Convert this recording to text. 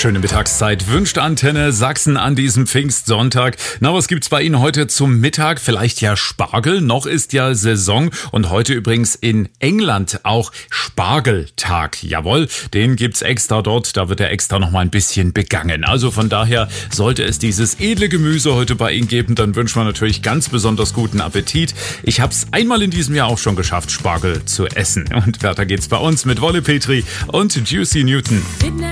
Schöne Mittagszeit wünscht Antenne Sachsen an diesem Pfingstsonntag. Na, was gibt's bei Ihnen heute zum Mittag? Vielleicht ja Spargel. Noch ist ja Saison und heute übrigens in England auch Spargeltag. Jawohl, den gibt's extra dort. Da wird er extra noch mal ein bisschen begangen. Also von daher sollte es dieses edle Gemüse heute bei Ihnen geben, dann wünschen wir natürlich ganz besonders guten Appetit. Ich hab's einmal in diesem Jahr auch schon geschafft, Spargel zu essen. Und weiter geht's bei uns mit Wolle Petri und Juicy Newton.